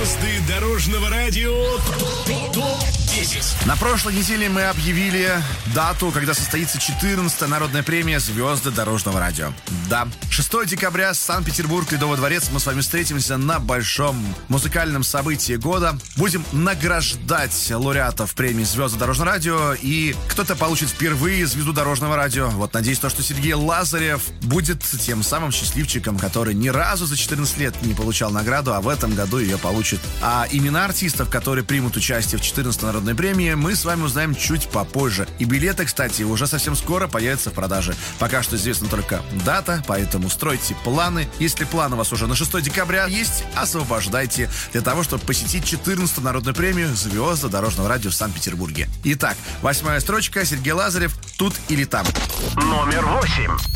Звезды дорожного радио ТОП-10. На прошлой неделе мы объявили дату, когда состоится 14-я народная премия «Звезды дорожного радио». Да, 6 декабря, Санкт-Петербург, Ледовый дворец. Мы с вами встретимся на большом музыкальном событии года. Будем награждать лауреатов премии «Звезды дорожного радио». И кто-то получит впервые звезду дорожного радио. Вот, надеюсь, что Сергей Лазарев будет тем самым счастливчиком, который ни разу за 14 лет не получал награду, а в этом году ее получит. А имена артистов, которые примут участие в 14-й народной премии, мы с вами узнаем чуть попозже. И билеты, кстати, уже совсем скоро появятся в продаже. Пока что известна только дата, поэтому стройте планы. Если план у вас уже на 6 декабря есть, освобождайте для того, чтобы посетить 14-ю народную премию «Звезды дорожного радио» в Санкт-Петербурге. Итак, 8-я строчка. Сергей Лазарев. «Тут или там». Номер 8.